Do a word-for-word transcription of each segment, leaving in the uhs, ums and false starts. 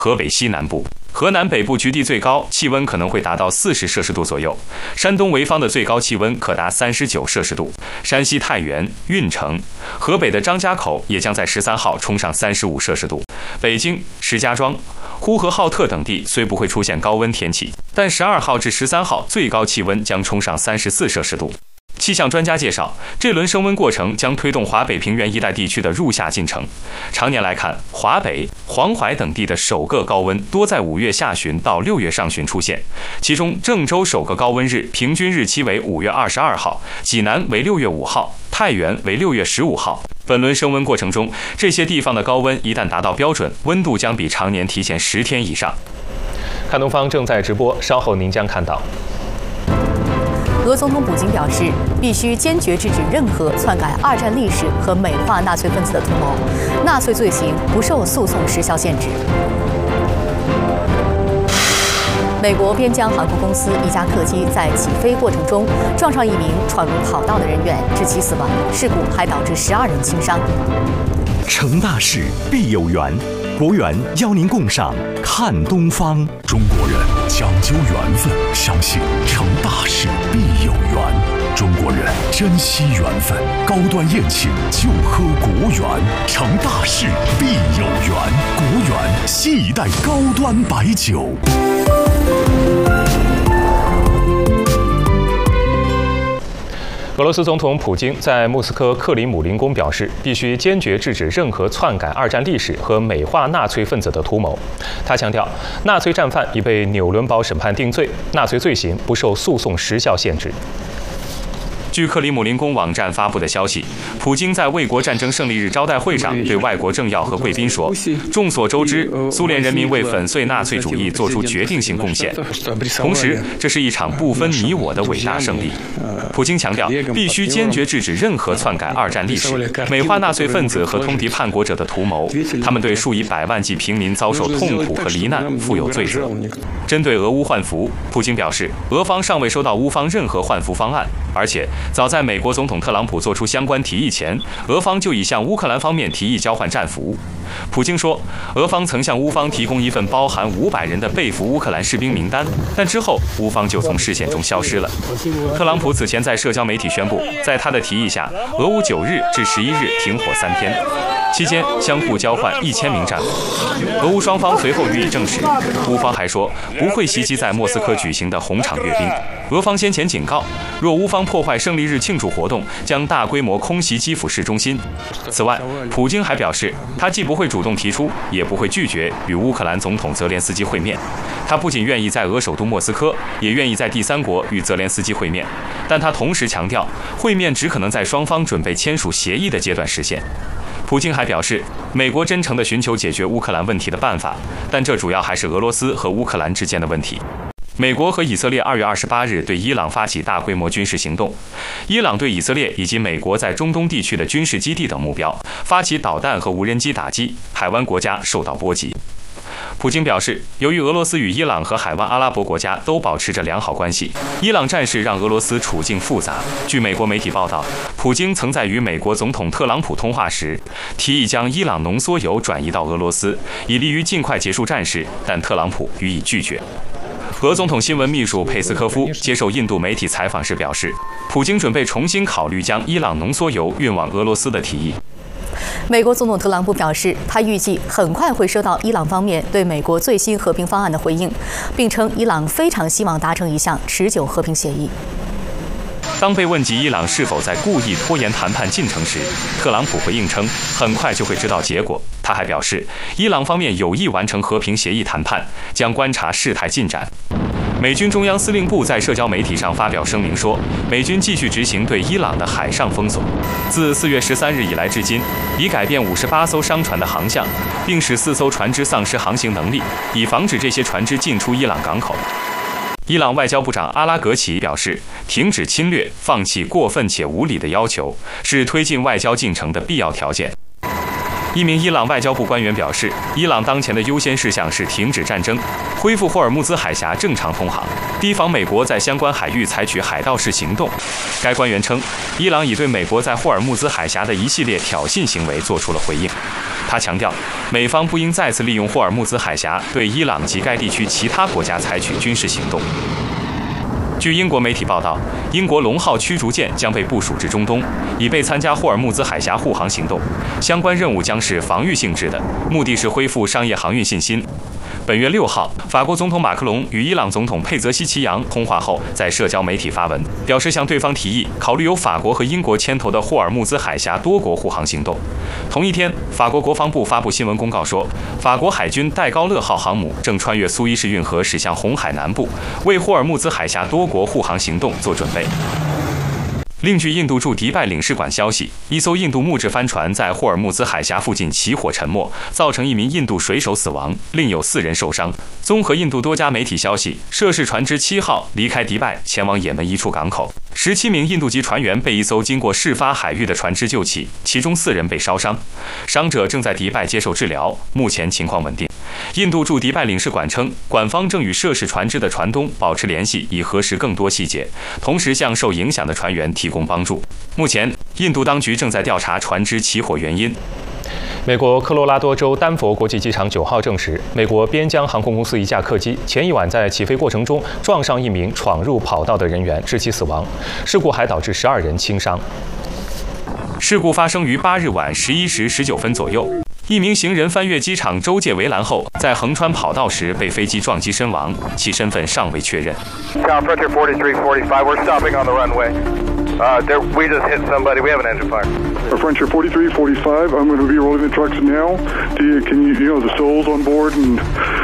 河北西南部。河南北部局地最高气温可能会达到四十摄氏度左右，山东潍坊的最高气温可达三十九摄氏度，山西太原、运城、河北的张家口也将在十三号冲上三十五摄氏度。北京、石家庄、呼和浩特等地虽不会出现高温天气，但十二号至十三号最高气温将冲上三十四摄氏度。气象专家介绍，这轮升温过程将推动华北平原一带地区的入夏进程。常年来看，华北、黄淮等地的首个高温多在五月下旬到六月上旬出现，其中郑州首个高温日平均日期为五月二十二号，济南为六月五号，太原为六月十五号。本轮升温过程中，这些地方的高温一旦达到标准，温度将比常年提前十天以上。看东方正在直播，稍后您将看到。 俄总统普京表示，必须坚决制止任何篡改二战历史和美化纳粹分子的图谋，纳粹罪行不受诉讼时效限制。美国边疆航空公司一架客机在起飞过程中撞上一名闯入跑道的人员，致其死亡。事故还导致十二人轻伤。 成大事必有缘，国缘邀您共赏看东方。中国人讲究缘分，相信成大事必有缘。中国人珍惜缘分，高端宴请就喝国缘，成大事必有缘。国缘新一代高端白酒。 俄罗斯总统普京在莫斯科克里姆林宫表示，必须坚决制止任何篡改二战历史和美化纳粹分子的图谋。他强调，纳粹战犯已被纽伦堡审判定罪，纳粹罪行不受诉讼时效限制。据克里姆林宫网站发布的消息，普京在卫国战争胜利日招待会上对外国政要和贵宾说：“众所周知，苏联人民为粉碎纳粹主义做出决定性贡献，同时这是一场不分你我的伟大胜利。”普京强调，必须坚决制止任何篡改二战历史、美化纳粹分子和通敌叛国者的图谋，他们对数以百万计平民遭受痛苦和罹难负有罪责。针对俄乌换俘，普京表示，俄方尚未收到乌方任何换俘方案，而且早在美国总统特朗普做出相关提议前，俄方就已向乌克兰方面提议交换战俘。普京说，俄方曾向乌方提供一份包含五百人的被俘乌克兰士兵名单，但之后乌方就从视线中消失了。特朗普此前在社交媒体宣布，在他的提议下，俄乌九日至十一日停火三天，期间相互交换一千名战俘。俄乌双方随后予以证实。乌方还说不会袭击在莫斯科举行的红场阅兵。俄方先前警告，若乌方破坏胜利日庆祝活动，将大规模空袭基辅市中心。此外，普京还表示，他既不会主动提出，也不会拒绝与乌克兰总统泽连斯基会面。他不仅愿意在俄首都莫斯科，也愿意在第三国与泽连斯基会面，但他同时强调，会面只可能在双方准备签署协议的阶段实现。普京还表示，美国真诚地寻求解决乌克兰问题的办法，但这主要还是俄罗斯和乌克兰之间的问题。美国和以色列二月二十八日对伊朗发起大规模军事行动，伊朗对以色列以及美国在中东地区的军事基地等目标发起导弹和无人机打击，海湾国家受到波及。普京表示，由于俄罗斯与伊朗和海湾阿拉伯国家都保持着良好关系，伊朗战事让俄罗斯处境复杂。据美国媒体报道，普京曾在与美国总统特朗普通话时，提议将伊朗浓缩铀转移到俄罗斯，以利于尽快结束战事，但特朗普予以拒绝。俄总统新闻秘书佩斯科夫接受印度媒体采访时表示，普京准备重新考虑将伊朗浓缩铀运往俄罗斯的提议。 美国总统特朗普表示，他预计很快会收到伊朗方面对美国最新和平方案的回应，并称伊朗非常希望达成一项持久和平协议。 当被问及伊朗是否在故意拖延谈判进程时，特朗普回应称，很快就会知道结果。他还表示，伊朗方面有意完成和平协议谈判，将观察事态进展。美军中央司令部在社交媒体上发表声明说，美军继续执行对伊朗的海上封锁，自四月十三日以来至今，已改变五十八艘商船的航向，并使四艘船只丧失航行能力，以防止这些船只进出伊朗港口。伊朗外交部长阿拉格齐表示，停止侵略、放弃过分且无理的要求，是推进外交进程的必要条件。一名伊朗外交部官员表示，伊朗当前的优先事项是停止战争，恢复霍尔木兹海峡正常通航，提防美国在相关海域采取海盗式行动。该官员称，伊朗已对美国在霍尔木兹海峡的一系列挑衅行为做出了回应。 他强调，美方不应再次利用霍尔木兹海峡对伊朗及该地区其他国家采取军事行动。据英国媒体报道，英国龙号驱逐舰将被部署至中东，以备参加霍尔木兹海峡护航行动。相关任务将是防御性质的，目的是恢复商业航运信心。本月六号，法国总统马克龙与伊朗总统佩泽西奇扬通话后，在社交媒体发文，表示向对方提议考虑由法国和英国牵头的霍尔木兹海峡多国护航行动。同一天，法国国防部发布新闻公告说，法国海军戴高乐号航母正穿越苏伊士运河驶向红海南部，为霍尔木兹海峡多国护航行动做准备。另据印度驻迪拜领事馆消息，一艘印度木质帆船在霍尔木兹海峡附近起火沉没，造成一名印度水手死亡，另有四人受伤。综合印度多家媒体消息，涉事船只七号离开迪拜，前往也门一处港口。十七名印度籍船员被一艘经过事发海域的船只救起，其中四人被烧伤，伤者正在迪拜接受治疗，目前情况稳定。印度驻迪拜领事馆称，馆方正与涉事船只的船东保持联系，以核实更多细节，同时向受影响的船员提供帮助。目前，印度当局正在调查船只起火原因。 美国科罗拉多州丹佛国际机场九号证实，美国边疆航空公司一架客机前一晚在起飞过程中撞上一名闯入跑道的人员，致其死亡。事故还导致十二人轻伤。 事故发生于八日晚十一时十九分左右。一名行人翻越机场州界围栏后，在横穿跑道时被飞机撞击身亡，其身份尚未确认。 Tower Frontier forty-three forty-five, we're stopping on the runway. Uh, there, we just hit somebody. We have an engine fire. Frontier forty-three forty-five, I'm going to be rolling the trucks now. Do you, can you, you know the souls on board and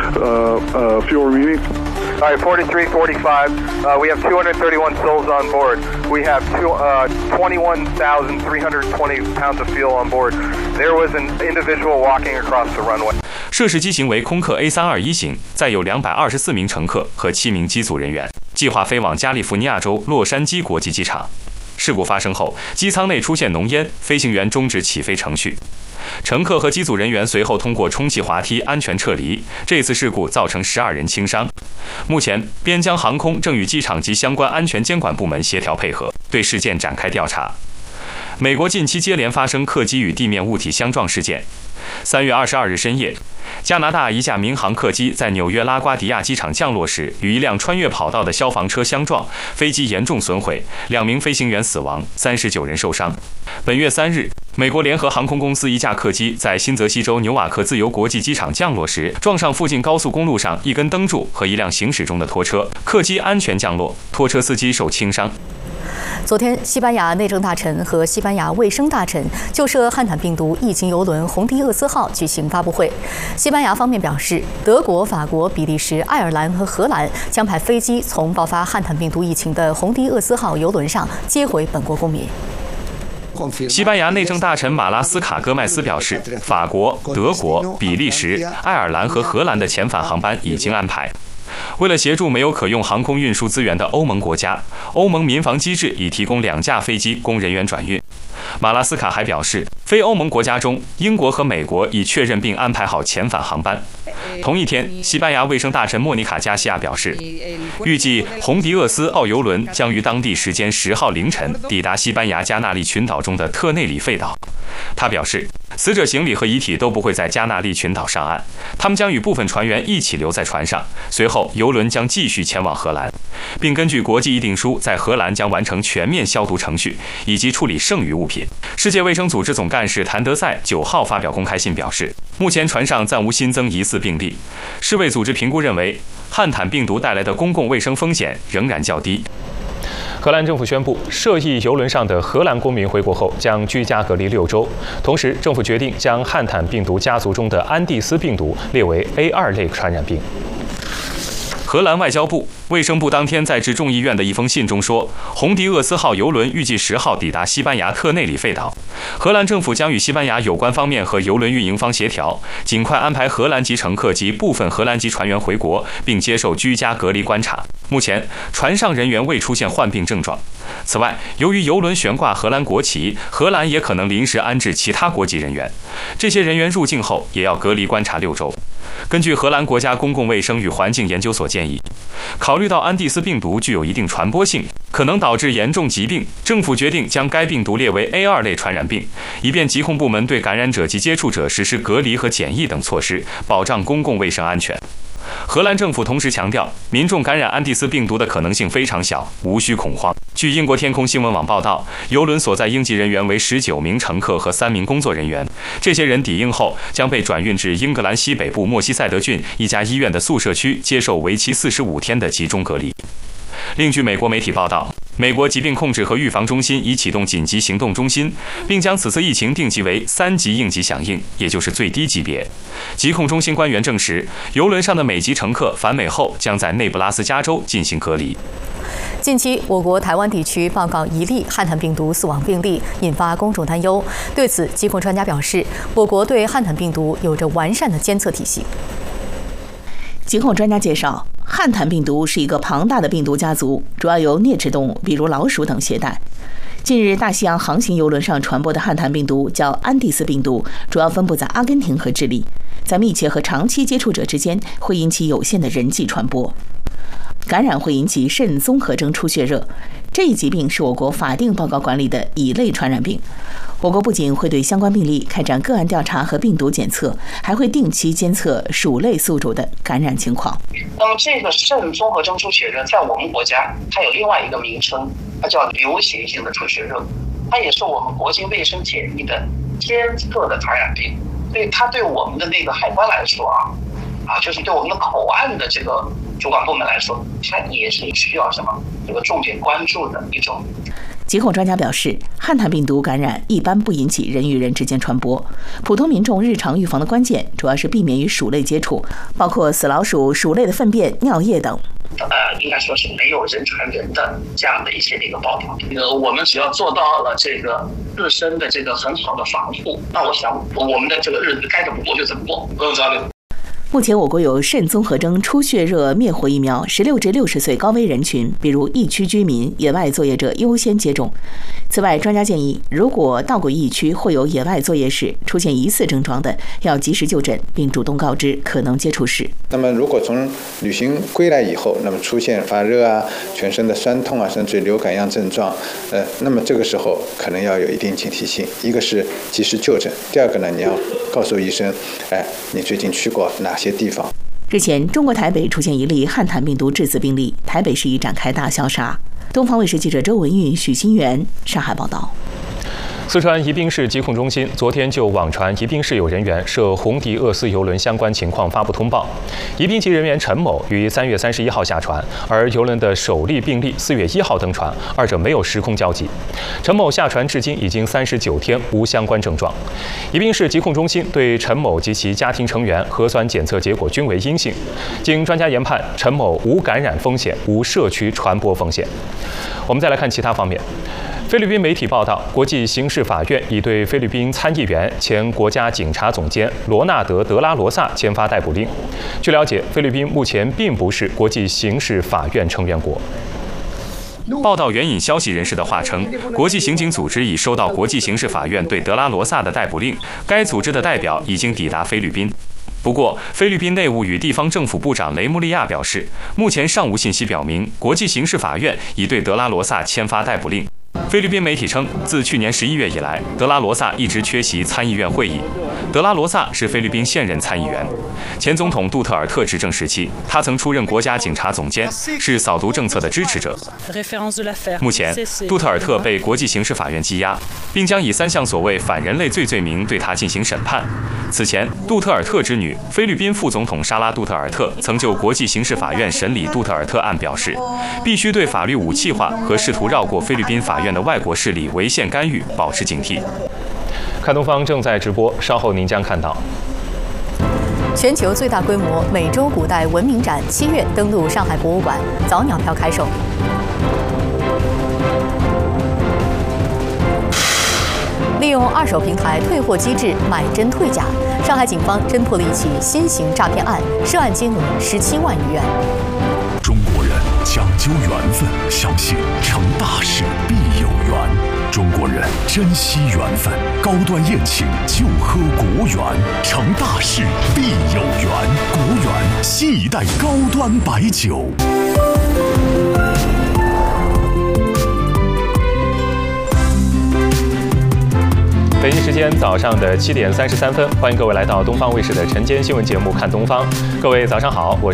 uh, uh, fuel remaining? All right, forty-three forty-five. Uh, we have two hundred thirty-one souls on board. We have two, uh, twenty-one thousand three hundred twenty pounds of fuel on board. There was an individual walking across the runway. 涉事机型为空客 A 三二一型，载有两百二十四名乘客和七名机组人员，计划飞往加利福尼亚州洛杉矶国际机场。事故发生后，机舱内出现浓烟，飞行员终止起飞程序。乘客和机组人员随后通过充气滑梯安全撤离。这次事故造成十二人轻伤。目前，边疆航空正与机场及相关安全监管部门协调配合，对事件展开调查。美国近期接连发生客机与地面物体相撞事件。三月二十二日深夜，加拿大一架民航客机在纽约拉瓜迪亚机场降落时，与一辆穿越跑道的消防车相撞，飞机严重损毁，两名飞行员死亡，三十九人受伤。本月三日，美国联合航空公司一架客机在新泽西州纽瓦克自由国际机场降落时，撞上附近高速公路上一根灯柱和一辆行驶中的拖车，客机安全降落，拖车司机受轻伤。 昨天，西班牙内政大臣和西班牙卫生大臣就涉汉坦病毒疫情邮轮红迪厄斯号举行发布会。西班牙方面表示，德国、法国、比利时、爱尔兰和荷兰将派飞机从爆发汉坦病毒疫情的红迪厄斯号邮轮上接回本国公民。 西班牙内政大臣马拉斯卡戈麦斯表示，法国、德国、比利时、爱尔兰和荷兰的遣返航班已经安排。为了协助没有可用航空运输资源的欧盟国家，欧盟民防机制已提供两架飞机供人员转运。马拉斯卡还表示，非欧盟国家中，英国和美国已确认并安排好遣返航班。同一天，西班牙卫生大臣莫妮卡·加西亚表示，预计红迪厄斯号邮轮将于当地时间十号凌晨抵达西班牙加纳利群岛中的特内里费岛。他表示，死者行李和遗体都不会在加纳利群岛上岸，他们将与部分船员一起留在船上。随后，邮轮将继续前往荷兰，并根据国际议定书，在荷兰将完成全面消毒程序以及处理剩余物品。世界卫生组织总干事谭德赛九号发表公开信表示，目前船上暂无新增疑似病例。世卫组织评估认为，汉坦病毒带来的公共卫生风险仍然较低。 荷兰政府宣布，涉疫邮轮上的荷兰公民回国后将居家隔离六周。同时，政府决定将汉坦病毒家族中的安地斯病毒列为 A 二 类传染病。 荷兰外交部、卫生部当天在致众议院的一封信中说，红迪厄斯号邮轮预计十号抵达西班牙特内里费岛。荷兰政府将与西班牙有关方面和邮轮运营方协调，尽快安排荷兰籍乘客及部分荷兰籍船员回国，并接受居家隔离观察。目前，船上人员未出现患病症状。此外，由于邮轮悬挂荷兰国旗，荷兰也可能临时安置其他国籍人员。这些人员入境后也要隔离观察六周。 根据荷兰国家公共卫生与环境研究所建议，考虑到安地斯病毒具有一定传播性，可能导致严重疾病，政府决定将该病毒列为 A 二 类传染病，以便疾控部门对感染者及接触者实施隔离和检疫等措施，保障公共卫生安全。荷兰政府同时强调，民众感染安地斯病毒的可能性非常小，无需恐慌。据英国天空新闻网报道，邮轮所在应急人员为十九名乘客和三名工作人员，这些人抵英后将被转运至英格兰西北部莫西塞德郡一家医院的宿舍区，接受为期四十五天的集中隔离。另据美国媒体报道，美国疾病控制和预防中心已启动紧急行动中心，并将此次疫情定级为三级应急响应，也就是最低级别。疾控中心官员证实，邮轮上的美籍乘客返美后将在内布拉斯加州进行隔离。 近期，我国台湾地区报告一例汉坦病毒死亡病例，引发公众担忧。对此，疾控专家表示，我国对汉坦病毒有着完善的监测体系。 疾控专家介绍，汉坦病毒是一个庞大的病毒家族，主要由啮齿动物，比如老鼠等携带。近日，大西洋航行邮轮上传播的汉坦病毒叫安地斯病毒，主要分布在阿根廷和智利，在密切和长期接触者之间会引起有限的人际传播。感染会引起肾综合征出血热，这一疾病是我国法定报告管理的乙类传染病。我国不仅会对相关病例开展个案调查和病毒检测，还会定期监测鼠类宿主的感染情况。 那么，这个肾综合征出血热在我们国家它有另外一个名称，它叫流行性的出血热，它也是我们国际卫生检疫的监测的传染病。所以，它对我们的那个海关来说啊，啊，就是对我们的口岸的这个主管部门来说，它也是需要什么这个重点关注的一种。 疾控专家表示，汉坦病毒感染一般不引起人与人之间传播，普通民众日常预防的关键主要是避免与鼠类接触，包括死老鼠、鼠类的粪便、尿液等。 呃，应该说是没有人传人的这样的一些这个报道。呃，我们只要做到了这个自身的这个很好的防护，那我想我们的这个日子该怎么过就怎么过，不用焦虑。 目前，我国有肾综合征出血热灭活疫苗，十六至六十岁高危人群，比如疫区居民、野外作业者优先接种。此外，专家建议，如果到过疫区或有野外作业时出现疑似症状的，要及时就诊，并主动告知可能接触史。 那么，如果从旅行归来以后，那么出现发热啊、全身的酸痛啊，甚至流感样症状，呃，那么这个时候可能要有一定警惕性。一个是及时就诊，第二个呢，你要告诉医生，哎，你最近去过哪些地方？ 日前，中国台北出现一例汉坦病毒致死病例，台北市已展开大消杀。东方卫视记者周文运、许新元上海报道。 四川宜宾市疾控中心昨天就网传宜宾市有人员涉红迪厄斯邮轮相关情况发布通报。宜宾籍人员陈某于三月三十一号下船，而邮轮的首例病例四月一号登船，二者没有时空交集。陈某下船至今已经三十九天，无相关症状。宜宾市疾控中心对陈某及其家庭成员核酸检测结果均为阴性。经专家研判，陈某无感染风险，无社区传播风险。我们再来看其他方面。菲律宾媒体报道，国际刑事法院已对菲律宾参议员、前国家警察总监罗纳德·德拉罗萨签发逮捕令。据了解，菲律宾目前并不是国际刑事法院成员国。 报道援引消息人士的话称，国际刑警组织已收到国际刑事法院对德拉罗萨的逮捕令，该组织的代表已经抵达菲律宾。不过，菲律宾内务与地方政府部长雷穆利亚表示，目前尚无信息表明国际刑事法院已对德拉罗萨签发逮捕令。菲律宾媒体称，自去年十一月以来，德拉罗萨一直缺席参议院会议。德拉罗萨是菲律宾现任参议员，前总统杜特尔特执政时期，他曾出任国家警察总监，是扫毒政策的支持者。目前，杜特尔特被国际刑事法院羁押，并将以三项所谓反人类罪罪名对他进行审判。此前，杜特尔特之女菲律宾副总统莎拉·杜特尔特曾就国际刑事法院审理杜特尔特案表示，必须对法律武器化和试图绕过菲律宾法院的外国势力违宪干预保持警惕。 看东方正在直播，稍后您将看到。 全球最大规模美洲古代文明展七月登陆上海博物馆，早鸟票开售。利用二手平台退货机制买真退假，上海警方侦破了一起新型诈骗案，涉案金额十七万余元。 中国人讲究缘分，相信成大事必有缘。 中国人珍惜缘分，高端宴请就喝国源，成大事必有缘。国源新一代高端白酒。 北京时间早上的七点三十三分，欢迎各位来到东方卫视的晨间新闻节目《看东方》。各位早上好，我是。